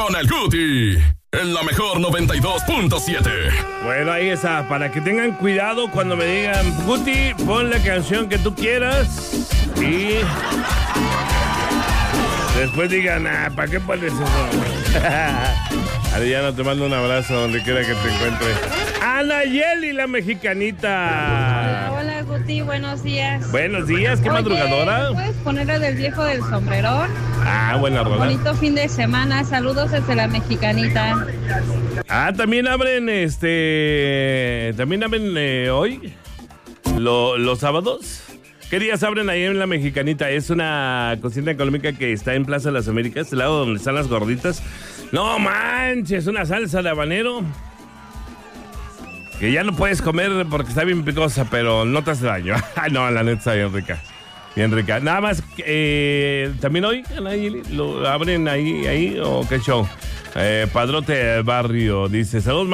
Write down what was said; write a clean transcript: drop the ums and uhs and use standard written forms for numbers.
con el Guti. En la mejor 92.7. Bueno, ahí está. Para que tengan cuidado cuando me digan, Guti, pon la canción que tú quieras. Y después digan, ¿para qué pones eso? Adriana, te mando un abrazo donde quiera que te encuentres. Anayeli, la mexicanita. Hola, Guti, buenos días. Buenos días, qué madrugadora. ¿Puedes poner la del viejo del sombrerón? Buena rola. Bonito fin de semana, saludos desde la mexicanita. También abren hoy, los sábados. ¿Qué días abren ahí en la mexicanita? Es una cocina económica que está en Plaza de las Américas, el lado donde están las gorditas. No manches, una salsa de habanero que ya no puedes comer porque está bien picosa, pero no te hace daño. No, la neta está bien rica. Bien rica. Nada más, también hoy, ¿lo abren ahí o qué show? Padrote Barrio dice, saludos.